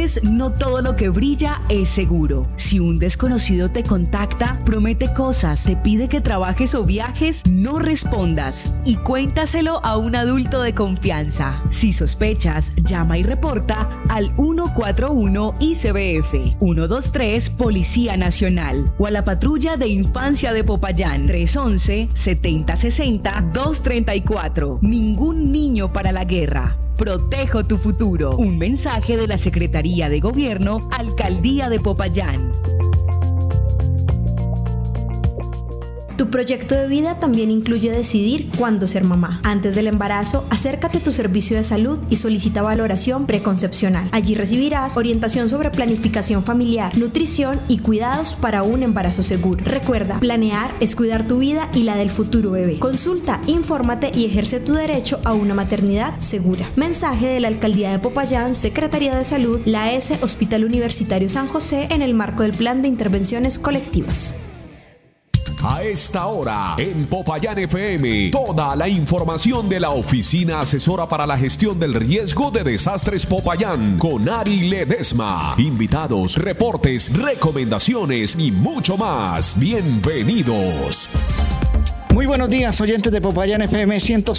veces no todo lo que brilla es seguro. Si un desconocido te contacta, promete cosas, te pide que trabajes o viajes, no respondas y cuéntaselo a un adulto de confianza. Si sospechas, llama y reporta al 141 ICBF, 123 Policía Nacional o a la Patrulla de Infancia de Popayán, 311-7060-234. Ningún niño para la guerra. Protejo tu futuro. Un mensaje de la Secretaría de Gobierno, Alcaldía de Popayán. Tu proyecto de vida también incluye decidir cuándo ser mamá. Antes del embarazo, acércate a tu servicio de salud y solicita valoración preconcepcional. Allí recibirás orientación sobre planificación familiar, nutrición y cuidados para un embarazo seguro. Recuerda, planear es cuidar tu vida y la del futuro bebé. Consulta, infórmate y ejerce tu derecho a una maternidad segura. Mensaje de la Alcaldía de Popayán, Secretaría de Salud, la ES Hospital Universitario San José en el marco del Plan de Intervenciones Colectivas. A esta hora, en Popayán FM, toda la información de la Oficina Asesora para la Gestión del Riesgo de Desastres Popayán, con Ari Ledesma. Invitados, reportes, recomendaciones y mucho más. Bienvenidos. Muy buenos días, oyentes de Popayán FM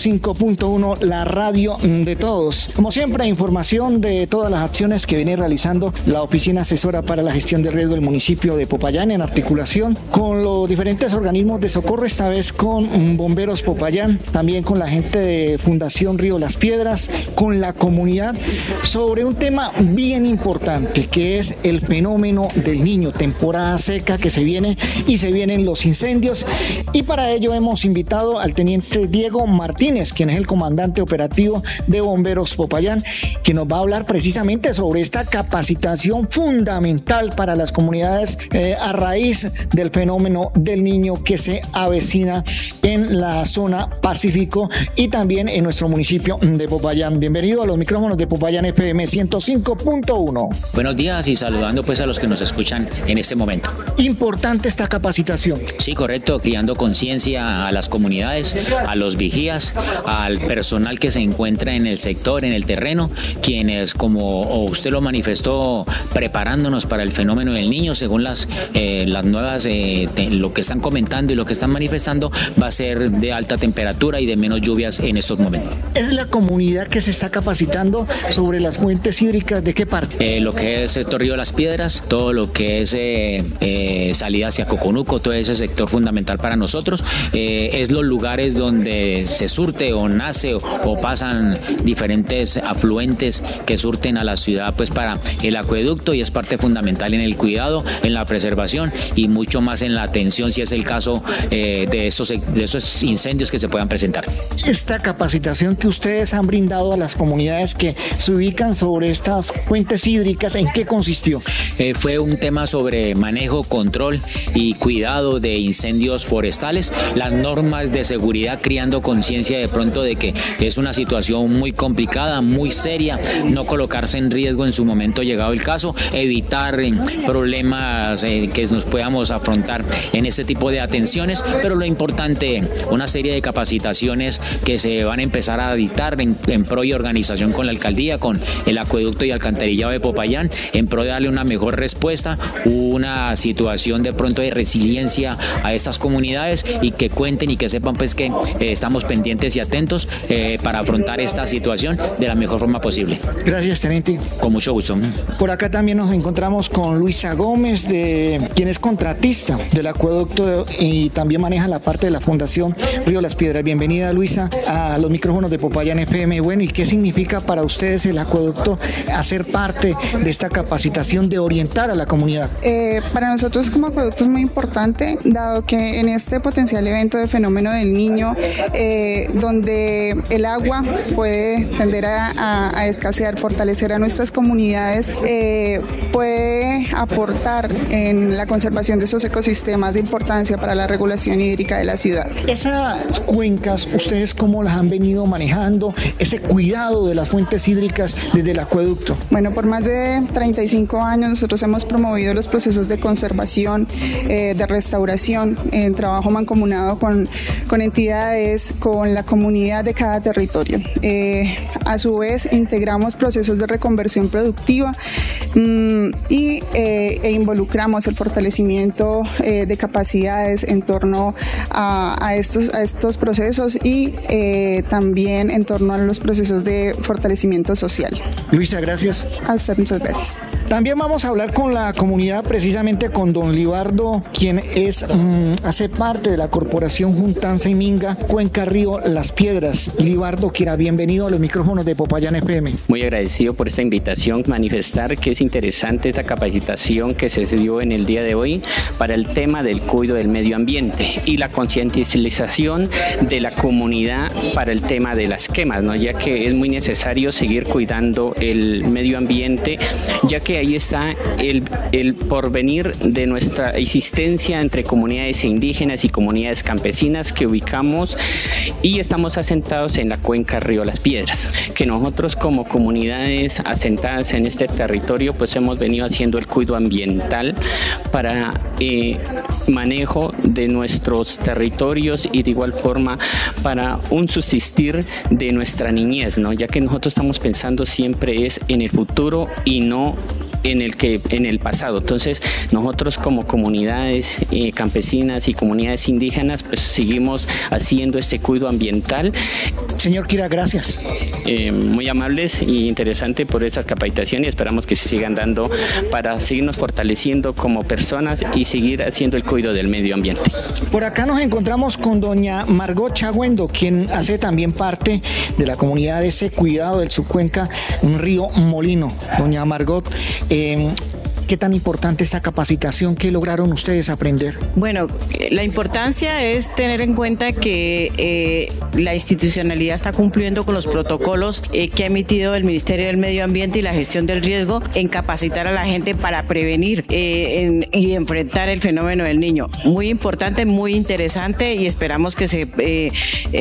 105.1, la radio de todos. Como siempre, información de todas las acciones que viene realizando la Oficina Asesora para la Gestión de Riesgo del municipio de Popayán en articulación con los diferentes organismos de socorro, esta vez con Bomberos Popayán, también con la gente de Fundación Río Las Piedras, con la comunidad, sobre un tema bien importante que es el fenómeno del niño, temporada seca que se viene y se vienen los incendios, y para ello hemos invitado al teniente Diego Martínez, quien es el comandante operativo de Bomberos Popayán, que nos va a hablar precisamente sobre esta capacitación fundamental para las comunidades a raíz del fenómeno del niño que se avecina en la zona Pacífico y también en nuestro municipio de Popayán. Bienvenido a los micrófonos de Popayán FM 105.1. Buenos días y saludando pues a los que nos escuchan en este momento. Importante esta capacitación. Sí, correcto, creando conciencia a las comunidades, a los vigías, al personal que se encuentra en el sector, en el terreno, quienes, como usted lo manifestó, preparándonos para el fenómeno del niño, según las nuevas, lo que están comentando y lo que están manifestando, va a ser de alta temperatura y de menos lluvias en estos momentos. ¿Es la comunidad que se está capacitando sobre las fuentes hídricas? ¿De qué parte? Lo que es sector Río Las Piedras, todo lo que es salida hacia Coconuco, todo ese sector fundamental para nosotros. Es los lugares donde se surte o nace o pasan diferentes afluentes que surten a la ciudad pues para el acueducto, y es parte fundamental en el cuidado, en la preservación y mucho más en la atención si es el caso de esos incendios que se puedan presentar. Esta capacitación que ustedes han brindado a las comunidades que se ubican sobre estas fuentes hídricas, ¿en qué consistió? Fue un tema sobre manejo, control y cuidado de incendios forestales, las normas de seguridad, creando conciencia de pronto de que es una situación muy complicada, muy seria, no colocarse en riesgo en su momento llegado el caso, evitar problemas que nos podamos afrontar en este tipo de atenciones, pero lo importante, una serie de capacitaciones que se van a empezar a dictar en pro y organización con la alcaldía, con el acueducto y alcantarillado de Popayán, en pro de darle una mejor respuesta, una situación de pronto de resiliencia a estas comunidades, y que cuenten y que sepan pues que estamos pendientes y atentos para afrontar esta situación de la mejor forma posible. Gracias, teniente. Con mucho gusto. Por acá también nos encontramos con Luisa Gómez, quien es contratista del acueducto y también maneja la parte de la Fundación Río Las Piedras. Bienvenida, Luisa, a los micrófonos de Popayán FM. Bueno, ¿y qué significa para ustedes el acueducto hacer parte de esta capacitación de orientar a la comunidad? Para nosotros como acueducto es muy importante, dado que en este potencial evento de fenómeno del niño, donde el agua puede tender a escasear, fortalecer a nuestras comunidades, puede aportar en la conservación de esos ecosistemas de importancia para la regulación hídrica de la ciudad. Esas cuencas, ¿ustedes cómo las han venido manejando? Ese cuidado de las fuentes hídricas desde el acueducto. Bueno, por más de 35 años nosotros hemos promovido los procesos de conservación, de restauración, en trabajo mancomunado con entidades, con la comunidad de cada territorio. A su vez, integramos procesos de reconversión productiva e involucramos el fortalecimiento de capacidades en torno a estos procesos y también en torno a los procesos de fortalecimiento social. Luisa, gracias. A usted, muchas gracias. También vamos a hablar con la comunidad, precisamente con don Libardo, quien hace parte de la Corporación Juntanza y Minga, Cuenca Río Las Piedras. Libardo, quiera bienvenido a los micrófonos de Popayán FM. Muy agradecido por esta invitación, manifestar que es interesante esta capacitación que se dio en el día de hoy para el tema del cuidado del medio ambiente y la concientización de la comunidad para el tema de las quemas, ¿no? Ya que es muy necesario seguir cuidando el medio ambiente, ya que ahí está el porvenir de nuestra existencia entre comunidades indígenas y comunidades campesinas que ubicamos y estamos asentados en la cuenca Río Las Piedras, que nosotros como comunidades asentadas en este territorio pues hemos venido haciendo el cuidado ambiental para manejo de nuestros territorios y de igual forma para un subsistir de nuestra niñez, ¿no? Ya que nosotros estamos pensando siempre es en el futuro y no en el pasado. Entonces nosotros como comunidades campesinas y comunidades indígenas pues seguimos haciendo este cuidado ambiental. Señor Kira, gracias. Muy amables y interesante por esta capacitación y esperamos que se sigan dando para seguirnos fortaleciendo como personas y seguir haciendo el cuidado del medio ambiente. Por acá nos encontramos con doña Margot Chagüendo, quien hace también parte de la comunidad de ese cuidado del subcuenca Río Molino. Doña Margot, ¿qué tan importante esta capacitación? ¿Qué lograron ustedes aprender? Bueno, la importancia es tener en cuenta que la institucionalidad está cumpliendo con los protocolos que ha emitido el Ministerio del Medio Ambiente y la Gestión del Riesgo en capacitar a la gente para prevenir y enfrentar el fenómeno del niño. Muy importante, muy interesante y esperamos que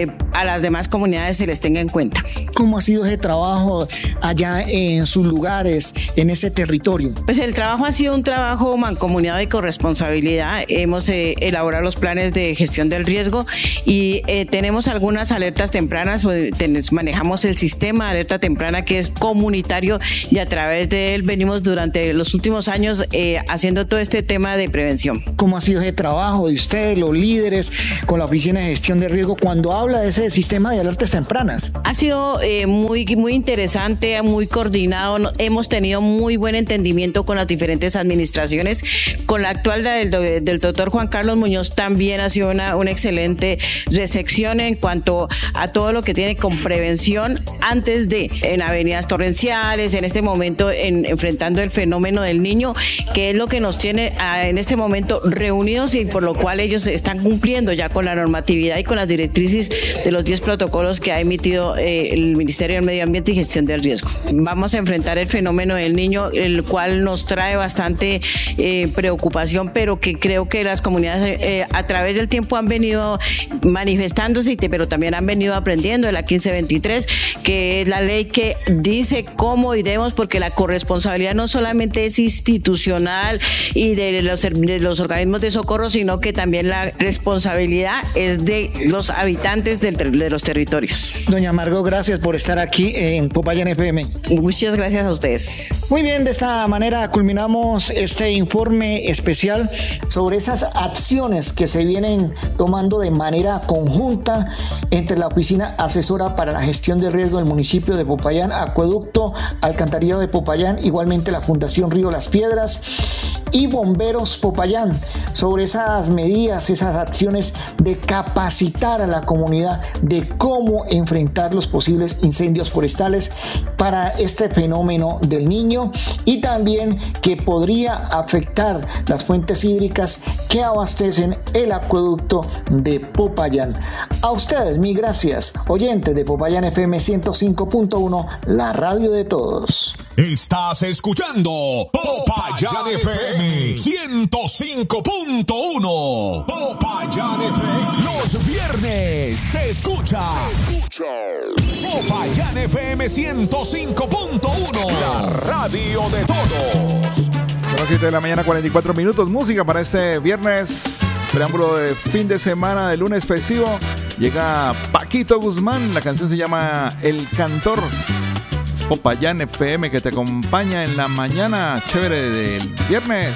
a las demás comunidades se les tenga en cuenta. ¿Cómo ha sido ese trabajo allá en sus lugares, en ese territorio? Pues el trabajo ha sido un trabajo mancomunado y corresponsabilidad. Hemos elaborado los planes de gestión del riesgo y tenemos algunas alertas tempranas. Manejamos el sistema de alerta temprana que es comunitario y a través de él venimos durante los últimos años haciendo todo este tema de prevención. ¿Cómo ha sido ese trabajo de ustedes, los líderes, con la Oficina de Gestión de Riesgo cuando habla de ese sistema de alertas tempranas? Ha sido muy interesante, muy coordinado. Hemos tenido muy buen entendimiento con las diferentes administraciones. Con la actual del doctor Juan Carlos Muñoz también ha sido una excelente recepción en cuanto a todo lo que tiene con prevención antes de en avenidas torrenciales, en este momento enfrentando el fenómeno del niño, que es lo que nos tiene en este momento reunidos y por lo cual ellos están cumpliendo ya con la normatividad y con las directrices de los 10 protocolos que ha emitido el Ministerio del Medio Ambiente y Gestión del Riesgo. Vamos a enfrentar el fenómeno del niño, el cual nos trae bastante preocupación, pero que creo que las comunidades a través del tiempo han venido manifestándose, pero también han venido aprendiendo de la 1523, que es la ley que dice cómo y debemos, porque la corresponsabilidad no solamente es institucional y de los organismos de socorro, sino que también la responsabilidad es de los habitantes de los territorios. Doña Margot, gracias por estar aquí en Popayán FM. Muchas gracias a ustedes. Muy bien, de esta manera culminamos este informe especial sobre esas acciones que se vienen tomando de manera conjunta entre la Oficina Asesora para la Gestión de Riesgo del municipio de Popayán, Acueducto Alcantarillado de Popayán, igualmente la Fundación Río Las Piedras y Bomberos Popayán, sobre esas medidas, esas acciones de capacitar a la comunidad de cómo enfrentar los posibles incendios forestales para este fenómeno del niño y también que podría afectar las fuentes hídricas que abastecen el acueducto de Popayán. A ustedes, mi gracias, oyentes de Popayán FM 105.1, la radio de todos. Estás escuchando Popayán FM 105.1. Popayán FM. Los viernes se escucha. Popayán FM 105.1. La radio de todos. Son las 7 de la mañana, 44 minutos. Música para este viernes Preámbulo de fin de semana, de lunes festivo. Llega Paquito Guzmán, la canción se llama El Cantor. Es Popayán FM que te acompaña en la mañana chévere del viernes.